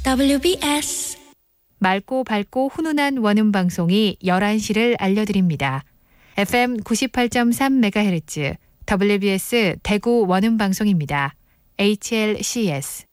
WBS 맑고 밝고 훈훈한 원음 방송이 11시를 알려드립니다. FM 98.3MHz WBS 대구 원음 방송입니다. HLCS